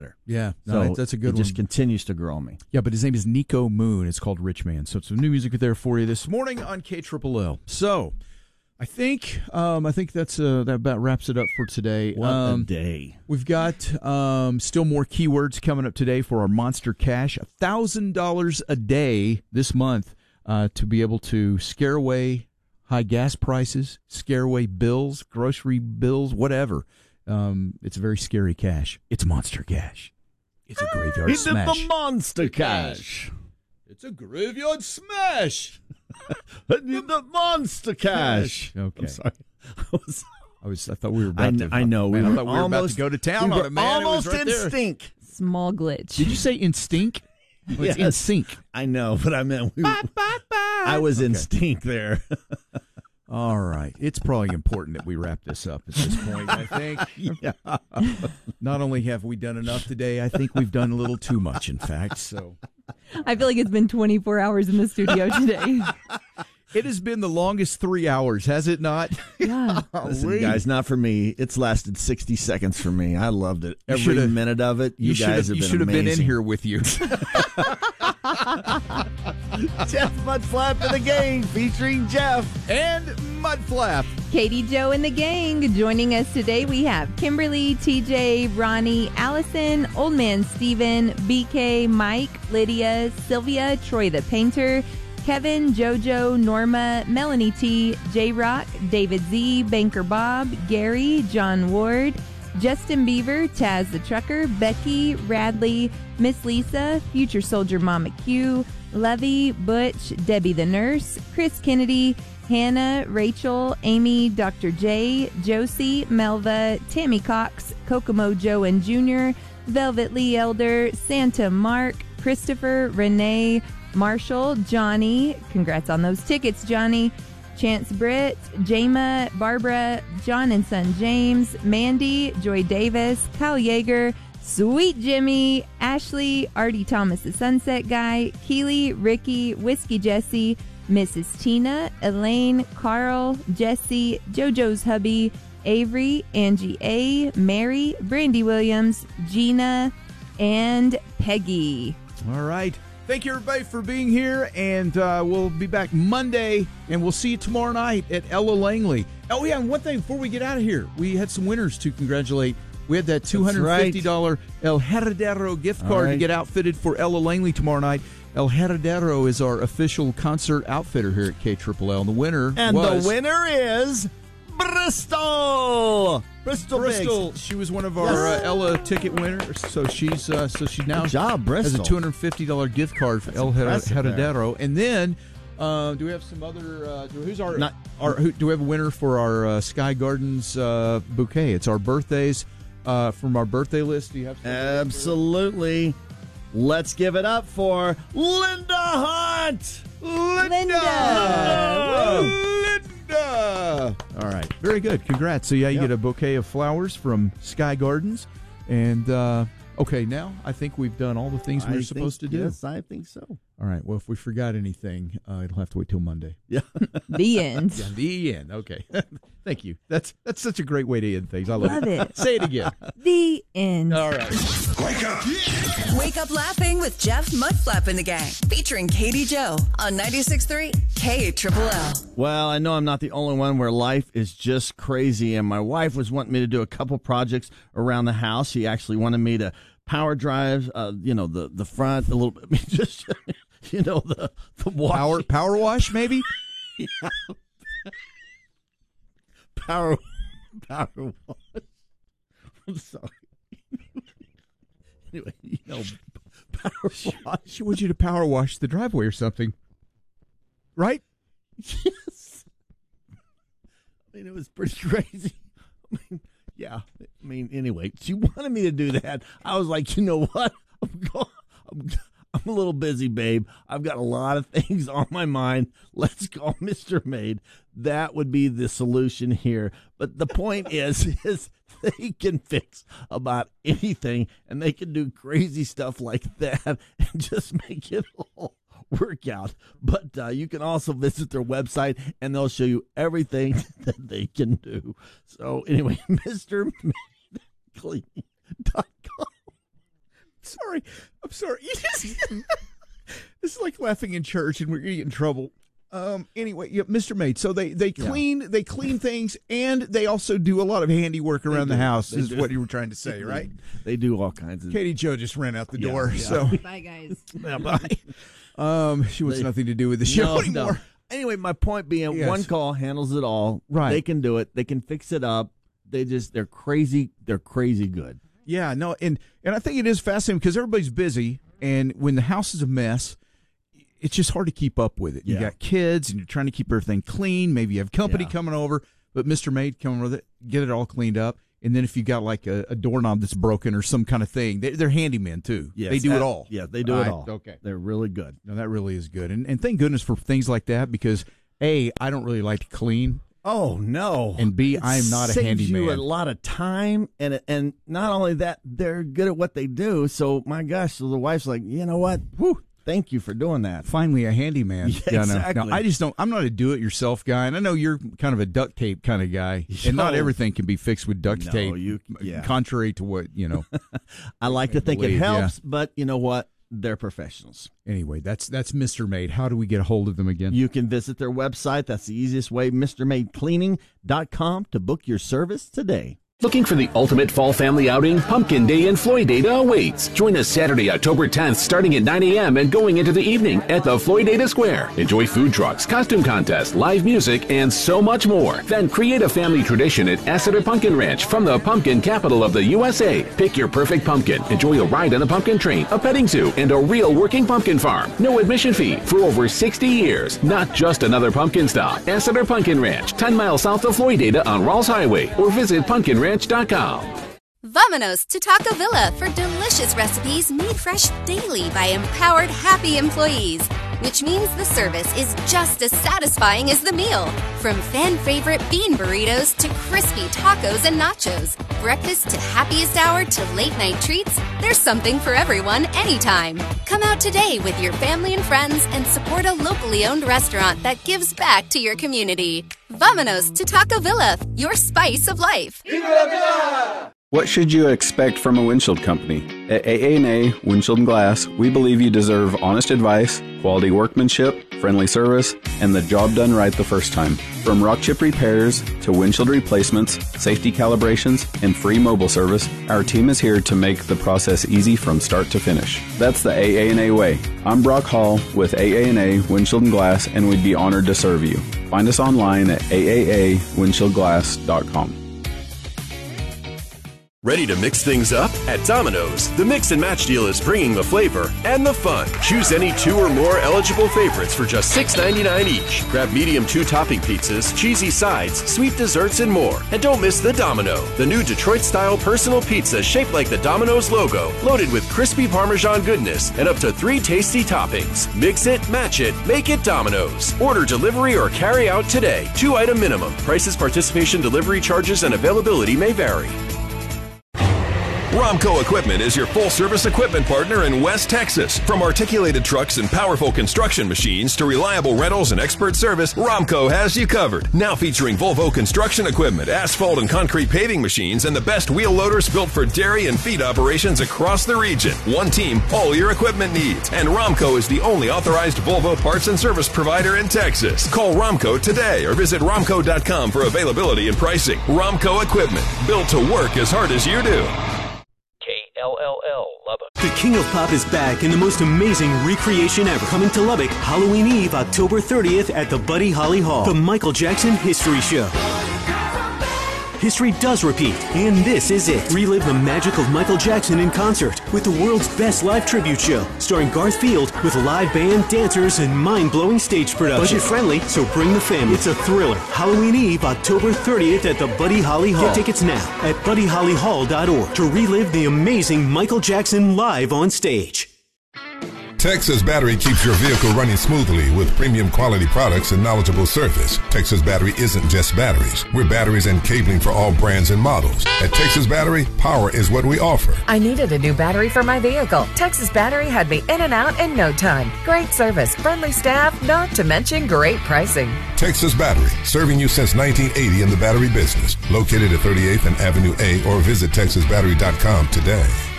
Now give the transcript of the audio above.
Yeah, no, So that's a good it one. just continues to grow on me. Yeah, but his name is Nico Moon. It's called Rich Man. So some new music there for you this morning on KLLL. So I think that's that about wraps it up for today. What a day. We've got still more keywords coming up today for our Monster Cash. $1,000 a day this month to be able to scare away high gas prices, scare away bills, grocery bills, whatever. It's very scary cash. It's Monster Cash. It's a graveyard smash. It's the Monster Cash. It's a graveyard smash. The Monster Cash. Okay. I'm sorry. I thought we were about to. I know. Man, I thought we were about to go to town on it, man. Almost it was right in there. stink. Small glitch. Did you say in stink? Well, it's in Yes. sync. I know, but I meant I was in stink there. All right. It's probably important that we wrap this up at this point, I think. Yeah. Not only have we done enough today, I think we've done a little too much, in fact. So I feel like it's been 24 hours in the studio today. it has been the longest 3 hours, has it not? Yeah. Listen, guys, not for me. It's lasted 60 seconds for me. I loved it. Every minute of it. You guys have been should have been in amazing. here with you. Jeff Mudflap in the Gang featuring Jeff and Mudflap. Katie, Joe, and the gang. Joining us today, we have Kimberly, TJ, Ronnie, Allison, Old Man Steven, BK, Mike, Lydia, Sylvia, Troy the Painter, Kevin, JoJo, Norma, Melanie T, J-Rock, David Z, Banker Bob, Gary, John Ward, Justin Beaver, Taz the Trucker, Becky, Radley, Miss Lisa, Future Soldier Mama Q, Lovey, Butch, Debbie the Nurse, Chris Kennedy, Hannah, Rachel, Amy, Dr. J, Josie, Melva, Tammy Cox, Kokomo Joe and Jr., Velvet Lee Elder, Santa Mark, Christopher, Renee, Marshall, Johnny, congrats on those tickets, Johnny, Chance Britt, Jama, Barbara, John and Son James, Mandy, Joy Davis, Kyle Yeager, Sweet Jimmy, Ashley, Artie Thomas the Sunset Guy, Keely, Ricky, Whiskey Jesse, Mrs. Tina, Elaine, Carl, Jesse, JoJo's hubby, Avery, Angie A, Mary, Brandy Williams, Gina, and Peggy. All right. Thank you, everybody, for being here, and we'll be back Monday, and we'll see you tomorrow night at Ella Langley. Oh, yeah, and one thing before we get out of here, we had some winners to congratulate. We had that $250 El Heredero gift card to get outfitted for Ella Langley tomorrow night. El Heredero is our official concert outfitter here at KLLL, and the winner is Bristol. Bristol. She was one of our Ella ticket winners, so she now Good job, has a Bristol. $250 gift card for El Heredero. And then, do we have some other? Do we have a winner for our Sky Gardens bouquet? It's our birthdays from our birthday list. Do you have some? Absolutely. Let's give it up for Linda Hunt. Linda! All right. Very good. Congrats. So, you get a bouquet of flowers from Sky Gardens. And, okay, now I think we've done all the things we were supposed to do. Yes, I think so. All right. Well, if we forgot anything, it'll have to wait till Monday. Yeah. The end. Yeah, the end. Okay. Thank you. That's such a great way to end things. I love it. Say it again. The end. All right. Wake up. Wake up laughing with Jeff Mudflap and the gang. Featuring Katie Joe on 96.3 KLLL. Well, I know I'm not the only one where life is just crazy, and my wife was wanting me to do a couple projects around the house. She actually wanted me to power drive, the front a little bit, just, the wash. Power wash, maybe? Power wash. I'm sorry. Anyway, power wash. She wants you to power wash the driveway or something. Right? Yes. I mean, it was pretty crazy. Anyway, she wanted me to do that. I was like, you know what? I'm a little busy, babe. I've got a lot of things on my mind. Let's call Mr. Maid. That would be the solution here. But the point is they can fix about anything, and they can do crazy stuff like that and just make it all work out. But you can also visit their website, and they'll show you everything that they can do. So anyway, MrMaidClean.com. sorry. You just, this is like laughing in church, and we're going to get in trouble. Anyway, yeah, Mr. Maid. So they clean things, and they also do a lot of handiwork around the house. Is what you were trying to say, right? They do all kinds of. Katie Jo just ran out the door. Yeah. So Bye, guys. bye. She wants nothing to do with the show anymore. No. Anyway, my point being, Yes. one call handles it all. Right. They can do it. They can fix it up. They're crazy. They're crazy good. Yeah, no, and I think it is fascinating because everybody's busy, and when the house is a mess, it's just hard to keep up with it. You Yeah. got kids, and you're trying to keep everything clean. Maybe you have company Yeah. coming over, but Mr. Maid coming with it, get it all cleaned up. And then if you got like a doorknob that's broken or some kind of thing, they're handymen too. Yes, they do it all. Yeah, they do it all. Okay. They're really good. No, that really is good. And thank goodness for things like that because, A, I don't really like to clean. Oh no! And B, It I'm not a saves handyman. you a lot of time, and not only that, they're good at what they do. So my gosh, so the wife's like, you know what? Whew, thank you for doing that. Finally, a handyman. Yeah, exactly. No, I just don't. I'm not a do-it-yourself guy, and I know you're kind of a duct tape kind of guy, and not Yo. everything can be fixed with duct No, tape. yeah. Contrary to what you know. I like to think believe, it helps, but you know what? They're professionals. Anyway, that's Mr. Maid. How do we get a hold of them again? You can visit their website. That's the easiest way, MrMaidCleaning.com, to book your service today. Looking for the ultimate fall family outing? Pumpkin Day in Floydada awaits. Join us Saturday, October 10th, starting at 9 a.m. and going into the evening at the Floydada Square. Enjoy food trucks, costume contests, live music, and so much more. Then create a family tradition at Asseter Pumpkin Ranch from the pumpkin capital of the USA. Pick your perfect pumpkin. Enjoy a ride on a pumpkin train, a petting zoo, and a real working pumpkin farm. No admission fee for over 60 years. Not just another pumpkin stop. Asseter Pumpkin Ranch, 10 miles south of Floydada on Rawls Highway, or visit pumpkinranch.com. Vamonos to Taco Villa for delicious recipes made fresh daily by empowered, happy employees. Which means the service is just as satisfying as the meal. From fan-favorite bean burritos to crispy tacos and nachos. Breakfast to happiest hour to late-night treats, there's something for everyone anytime. Come out today with your family and friends and support a locally owned restaurant that gives back to your community. Vamonos to Taco Villa, your spice of life. What should you expect from a windshield company? At AA&A Windshield and Glass, we believe you deserve honest advice, quality workmanship, friendly service, and the job done right the first time. From rock chip repairs to windshield replacements, safety calibrations, and free mobile service, our team is here to make the process easy from start to finish. That's the AA&A way. I'm Brock Hall with AA&A Windshield and Glass, and we'd be honored to serve you. Find us online at aawindshieldglass.com. Ready to mix things up? At Domino's, the Mix and Match deal is bringing the flavor and the fun. Choose any 2 or more eligible favorites for just $6.99 each. Grab medium 2-topping pizzas, cheesy sides, sweet desserts, and more. And don't miss the Domino, the new Detroit-style personal pizza shaped like the Domino's logo, loaded with crispy Parmesan goodness and up to 3 tasty toppings. Mix it, match it, make it Domino's. Order delivery or carry out today. 2-item minimum. Prices, participation, delivery charges, and availability may vary. Romco Equipment is your full-service equipment partner in West Texas. From articulated trucks and powerful construction machines to reliable rentals and expert service, Romco has you covered. Now featuring Volvo construction equipment, asphalt and concrete paving machines, and the best wheel loaders built for dairy and feed operations across the region. One team, all your equipment needs. And Romco is the only authorized Volvo parts and service provider in Texas. Call Romco today or visit romco.com for availability and pricing. Romco Equipment, built to work as hard as you do. KLLL Lubbock. The King of Pop is back in the most amazing recreation ever. Coming to Lubbock, Halloween Eve, October 30th at the Buddy Holly Hall. The Michael Jackson History Show. History does repeat, and this is it. Relive the magic of Michael Jackson in concert with the world's best live tribute show, starring Garth Field with live band, dancers, and mind-blowing stage production. Budget-friendly, so bring the family. It's a thriller. Halloween Eve, October 30th at the Buddy Holly Hall. Get tickets now at buddyhollyhall.org to relive the amazing Michael Jackson live on stage. Texas Battery keeps your vehicle running smoothly with premium quality products and knowledgeable service. Texas Battery isn't just batteries. We're batteries and cabling for all brands and models. At Texas Battery, power is what we offer. I needed a new battery for my vehicle. Texas Battery had me in and out in no time. Great service, friendly staff, not to mention great pricing. Texas Battery, serving you since 1980 in the battery business. Located at 38th and Avenue A, or visit texasbattery.com today.